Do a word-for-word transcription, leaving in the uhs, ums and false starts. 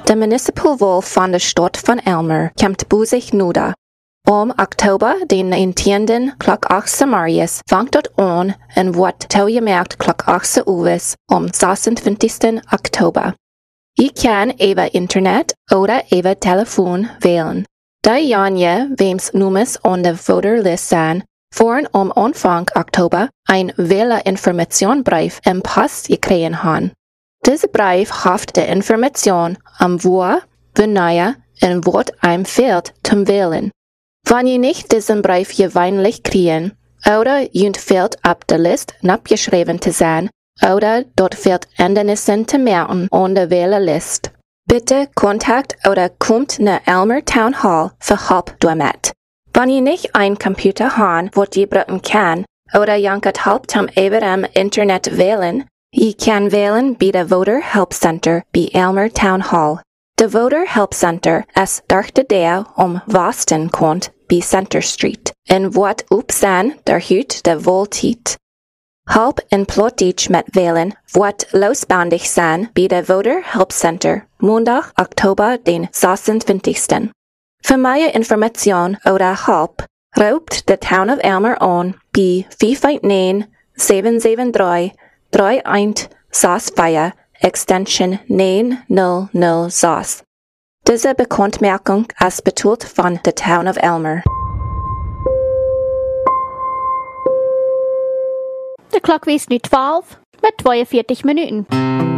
De municipalwol van de stad van Elmer komt boezig noda. Om oktober den negentiende klok acht morgens vangt het aan en wordt toegemerkt klok acht uur om zesentwintigste oktober. Je kan over internet oder over telefoon wählen. Da je wems nummers on de voterlist zijn, voor om aanvang oktober een wählerinformationbrief im Post gekregen han. Deze brief heeft de information om waar, wanneer en wat einem fehlt zum Wählen. Wenn je nicht diesen Brief gewöhnlich kriegen, oder jünt fehlt ab der List abgeschrieben zu sein, oder dort fehlt Ändernissen zu merken an der Wählerlist. Bitte kontakt oder kommt na Elmer Town Hall für Help damit. Wenn je nicht ein Computer haben, wat je brauchen kann, oder jankert Help zum über am Internet wählen, je kann wählen bei der Voter Help Center bei Elmer Town Hall. De Voter Help Center is dachte der om Boston kont bij Center Street, en wat op zijn der huut de voltiet. Help en plotig met wählen wat losbandig zijn bij de Voter Help Center, maandag oktober den zesentwintigste. Voor meer information oder help, roept de Town of Elmer aan bij vijf negen zeven zeven drie drie een zes vier Extension negen nul nul zes. Diese Bekanntmerkung ist betont von der Town of Elmer. De klok wees nu twaalf met tweeënveertig minuten.